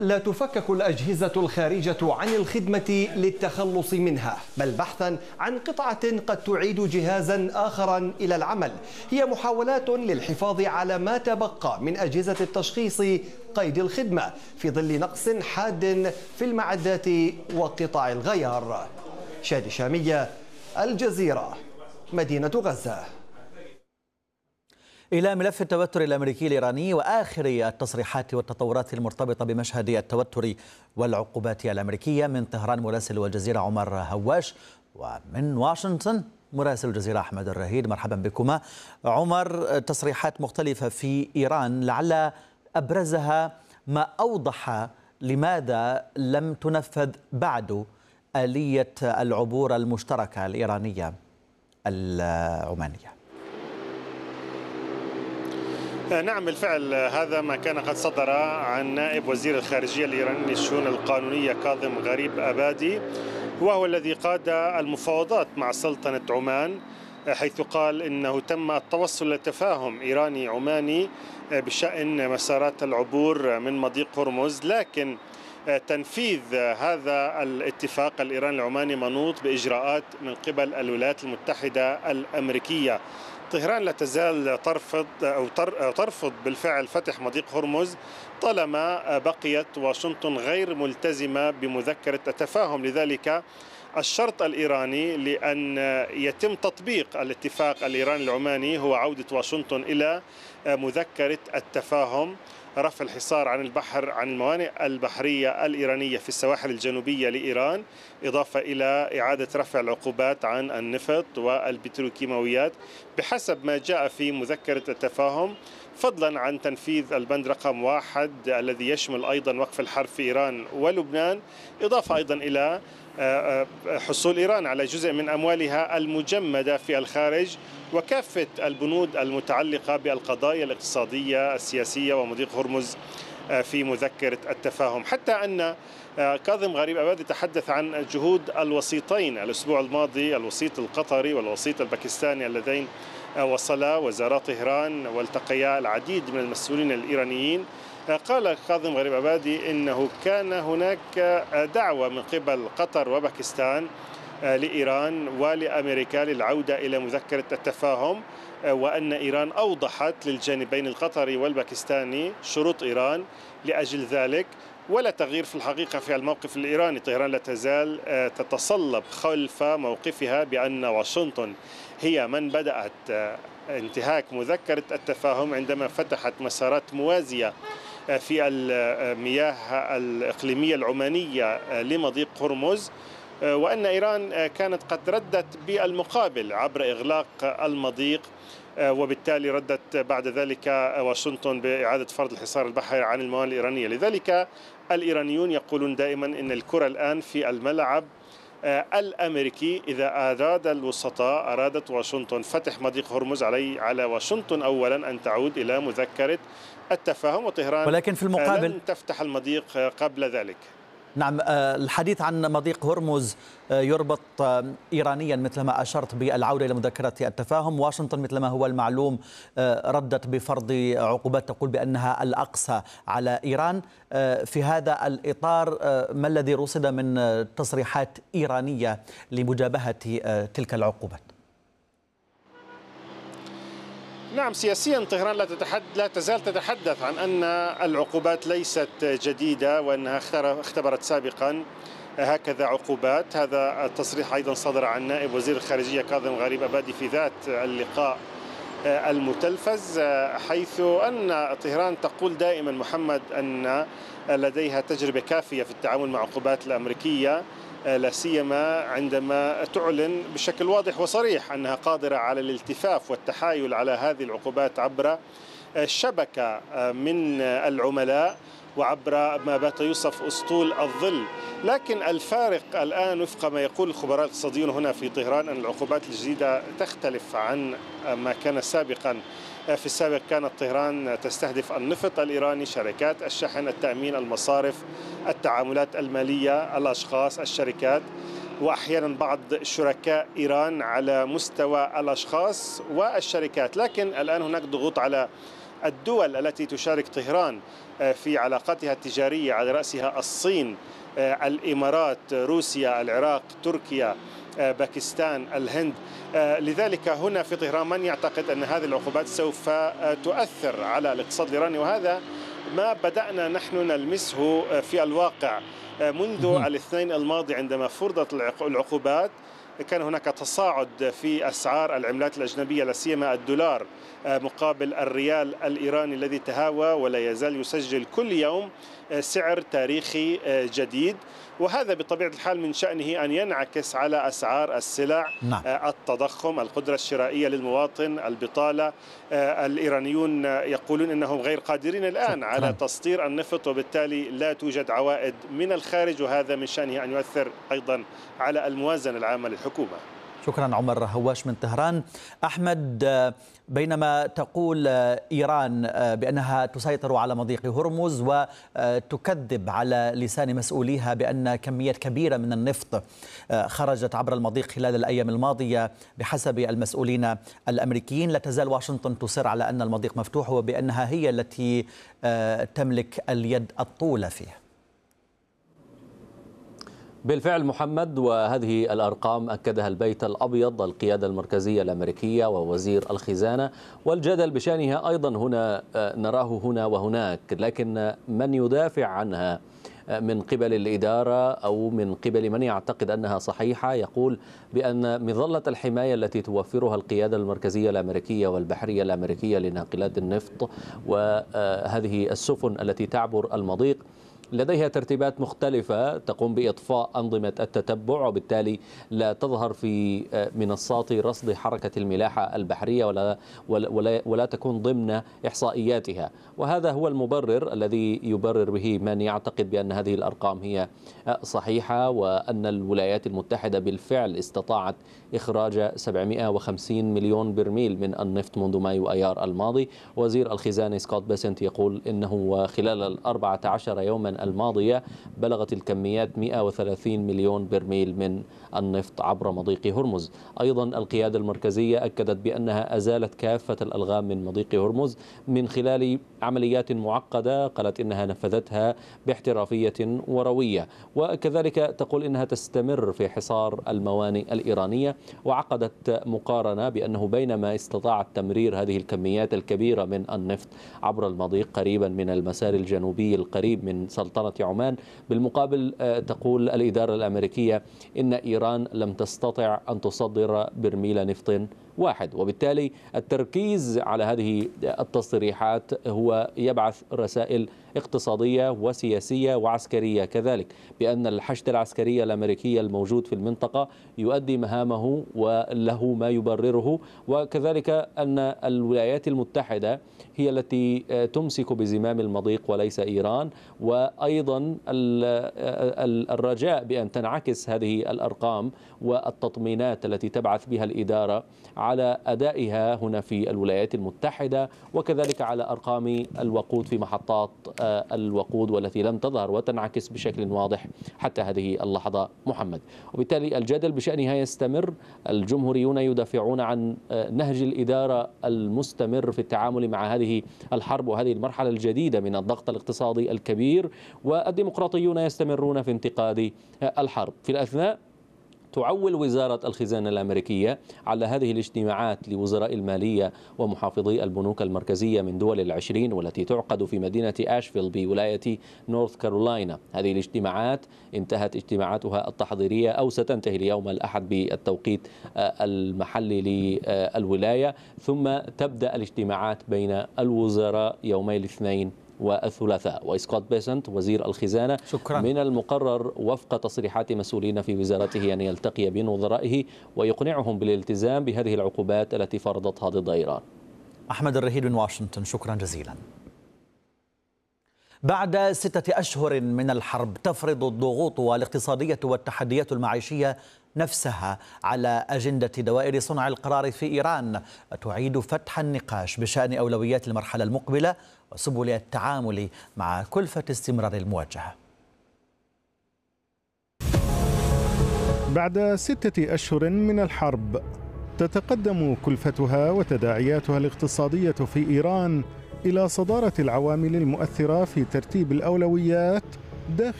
لا تفكك الأجهزة الخارجة عن الخدمة للتخلص منها، بل بحثا عن قطعة قد تعيد جهازا آخرا إلى العمل. هي محاولات للحفاظ على ما تبقى من أجهزة التشخيص قيد الخدمة في ظل نقص حاد في المعدات وقطع الغيار. شادي شامية، الجزيرة، مدينة غزة. إلى ملف التوتر الأمريكي الإيراني وآخر التصريحات والتطورات المرتبطة بمشهد التوتر والعقوبات الأمريكية. من طهران مراسل الجزيرة عمر هواش، ومن واشنطن مراسل الجزيرة أحمد الرهيد. مرحبا بكما. عمر، تصريحات مختلفة في إيران، لعل أبرزها ما أوضح لماذا لم تنفذ بعد آلية العبور المشتركة الإيرانية العمانية. نعم، بالفعل هذا ما كان قد صدر عن نائب وزير الخارجية الإيراني للشؤون القانونية كاظم غريب أبادي، وهو الذي قاد المفاوضات مع سلطنة عمان، حيث قال إنه تم التوصل لتفاهم إيراني عماني بشأن مسارات العبور من مضيق هرمز، لكن تنفيذ هذا الاتفاق الإيراني العماني منوط بإجراءات من قبل الولايات المتحدة الأمريكية. طهران لا تزال ترفض بالفعل فتح مضيق هرمز طالما بقيت واشنطن غير ملتزمة بمذكرة التفاهم. لذلك الشرط الإيراني لأن يتم تطبيق الاتفاق الإيراني العماني هو عودة واشنطن إلى مذكرة التفاهم، رفع الحصار عن البحر عن الموانئ البحرية الإيرانية في السواحل الجنوبية لإيران، إضافة إلى إعادة رفع العقوبات عن النفط والبتروكيماويات بحسب ما جاء في مذكرة التفاهم، فضلا عن تنفيذ البند رقم 1 الذي يشمل أيضا وقف الحرب في إيران ولبنان، إضافة أيضا إلى حصول إيران على جزء من أموالها المجمدة في الخارج، وكافة البنود المتعلقة بالقضايا الاقتصادية السياسية ومضيق هرمز في مذكرة التفاهم. حتى أن كاظم غريب أبادي تحدث عن جهود الوسيطين الأسبوع الماضي، الوسيط القطري والوسيط الباكستاني، اللذين وصلا وزارا طهران والتقيا العديد من المسؤولين الإيرانيين. قال كاظم غريب أبادي إنه كان هناك دعوة من قبل قطر وباكستان لإيران ولأمريكا للعودة إلى مذكرة التفاهم، وأن إيران أوضحت للجانبين القطري والباكستاني شروط إيران لأجل ذلك، ولا تغيير في الحقيقة في الموقف الإيراني. طهران لا تزال تتصلب خلف موقفها بأن واشنطن هي من بدأت انتهاك مذكرة التفاهم عندما فتحت مسارات موازية في المياه الإقليمية العمانية لمضيق هرمز، وأن إيران كانت قد ردت بالمقابل عبر إغلاق المضيق، وبالتالي ردت بعد ذلك واشنطن بإعادة فرض الحصار البحري عن الموانئ الإيرانية. لذلك الإيرانيون يقولون دائما أن الكرة الآن في الملعب الأمريكي. إذا أراد الوسطاء، أرادت واشنطن فتح مضيق هرمز، على واشنطن أولا أن تعود إلى مذكرة التفاهم، وطهران ولكن في المقابل لن تفتح المضيق قبل ذلك. نعم، الحديث عن مضيق هرمز يربط إيرانيا مثل ما أشرت بالعودة إلى مذكرة التفاهم. واشنطن مثل ما هو المعلوم ردت بفرض عقوبات تقول بأنها الأقصى على إيران. في هذا الإطار ما الذي رصد من تصريحات إيرانية لمجابهة تلك العقوبات؟ نعم، سياسيا طهران لا تزال تتحدث عن أن العقوبات ليست جديدة وأنها اختبرت سابقا هكذا عقوبات. هذا التصريح أيضا صدر عن نائب وزير الخارجية كاظم غريب أبادي في ذات اللقاء المتلفز، حيث أن طهران تقول دائما محمد أن لديها تجربة كافية في التعامل مع العقوبات الأمريكية، لا سيما عندما تعلن بشكل واضح وصريح أنها قادرة على الالتفاف والتحايل على هذه العقوبات عبر شبكة من العملاء وعبر ما بات يوصف أسطول الظل. لكن الفارق الآن وفق ما يقول الخبراء الاقتصاديون هنا في طهران أن العقوبات الجديدة تختلف عن ما كان سابقا. في السابق كانت طهران تستهدف النفط الإيراني، شركات الشحن، التأمين، المصارف، التعاملات المالية، الأشخاص، الشركات، وأحيانا بعض شركاء إيران على مستوى الأشخاص والشركات. لكن الآن هناك ضغوط على الدول التي تشارك طهران في علاقاتها التجارية على رأسها الصين، الإمارات، روسيا، العراق، تركيا، باكستان، الهند. لذلك هنا في طهران من يعتقد أن هذه العقوبات سوف تؤثر على الاقتصاد الإيراني، وهذا ما بدأنا نحن نلمسه في الواقع منذ الاثنين الماضي عندما فرضت العقوبات. كان هناك تصاعد في أسعار العملات الأجنبية، لا سيما الدولار مقابل الريال الإيراني الذي تهاوى ولا يزال يسجل كل يوم سعر تاريخي جديد، وهذا بطبيعة الحال من شأنه أن ينعكس على أسعار السلع. التضخم، القدرة الشرائية للمواطن، البطالة. الإيرانيون يقولون أنهم غير قادرين الآن على تصدير النفط، وبالتالي لا توجد عوائد من الخارج، وهذا من شأنه أن يؤثر أيضا على الموازنة العامة للحكومة. شكرا عمر هواش من طهران. أحمد، بينما تقول إيران بأنها تسيطر على مضيق هرمز وتكذب على لسان مسؤوليها بأن كميات كبيرة من النفط خرجت عبر المضيق خلال الأيام الماضية بحسب المسؤولين الأمريكيين، لا تزال واشنطن تصر على أن المضيق مفتوح وبأنها هي التي تملك اليد الطولة فيه. بالفعل محمد، وهذه الأرقام أكدها البيت الأبيض، القيادة المركزية الأمريكية ووزير الخزانة، والجدل بشأنها أيضا هنا نراه هنا وهناك، لكن من يدافع عنها من قبل الإدارة أو من قبل من يعتقد أنها صحيحة يقول بأن مظلة الحماية التي توفرها القيادة المركزية الأمريكية والبحرية الأمريكية لناقلات النفط وهذه السفن التي تعبر المضيق لديها ترتيبات مختلفة تقوم بإطفاء أنظمة التتبع، وبالتالي لا تظهر في منصات رصد حركة الملاحة البحرية ولا تكون ضمن إحصائياتها. وهذا هو المبرر الذي يبرر به من يعتقد بأن هذه الأرقام هي صحيحة، وأن الولايات المتحدة بالفعل استطاعت إخراج 750 مليون برميل من النفط منذ مايو أيار الماضي. وزير الخزانة سكوت بيسنت يقول إنه خلال 14 يوما الماضية بلغت الكميات 130 مليون برميل من النفط عبر مضيق هرمز. أيضا القيادة المركزية أكدت بأنها أزالت كافة الألغام من مضيق هرمز من خلال عمليات معقدة قالت إنها نفذتها باحترافية وروية، وكذلك تقول إنها تستمر في حصار الموانئ الإيرانية. وعقدت مقارنة بأنه بينما استطاعت تمرير هذه الكميات الكبيرة من النفط عبر المضيق قريبا من المسار الجنوبي القريب من سلطنة عمان، بالمقابل تقول الإدارة الأمريكية إن إيران لم تستطع أن تصدر برميل نفط واحد. وبالتالي التركيز على هذه التصريحات هو يبعث رسائل اقتصادية وسياسية وعسكرية كذلك، بأن الحشد العسكري الأمريكي الموجود في المنطقة يؤدي مهامه وله ما يبرره، وكذلك أن الولايات المتحدة هي التي تمسك بزمام المضيق وليس إيران. وأيضا الرجاء بأن تنعكس هذه الأرقام والتطمينات التي تبعث بها الإدارة على أدائها هنا في الولايات المتحدة، وكذلك على أرقام الوقود في محطات الوقود والتي لم تظهر وتنعكس بشكل واضح حتى هذه اللحظة محمد. وبالتالي الجدل بشأنها يستمر. الجمهوريون يدافعون عن نهج الإدارة المستمر في التعامل مع هذه الحرب وهذه المرحلة الجديدة من الضغط الاقتصادي الكبير، والديمقراطيون يستمرون في انتقاد الحرب. في الأثناء تعول وزارة الخزانة الأمريكية على هذه الاجتماعات لوزراء المالية ومحافظي البنوك المركزية من دول العشرين والتي تعقد في مدينة أشفيل بولاية نورث كارولاينا. هذه الاجتماعات انتهت اجتماعاتها التحضيرية أو ستنتهي اليوم الأحد بالتوقيت المحلي للولاية، ثم تبدأ الاجتماعات بين الوزراء يومي الاثنين والثلاثاء. وسكوت بيسنت وزير الخزانة من المقرر وفق تصريحات مسؤولين في وزارته أن يلتقي بنظرائه ويقنعهم بالالتزام بهذه العقوبات التي فرضتها ضد إيران. أحمد الرهيد من واشنطن، شكرا جزيلا. بعد 6 أشهر من الحرب تفرض الضغوط الاقتصادية والتحديات المعيشية نفسها على أجندة دوائر صنع القرار في إيران، وتعيد فتح النقاش بشأن أولويات المرحلة المقبلة وسبل التعامل مع كلفة استمرار المواجهة. بعد 6 أشهر من الحرب تتقدم كلفتها وتداعياتها الاقتصادية في إيران إلى صدارة العوامل المؤثرة في ترتيب الأولويات داخل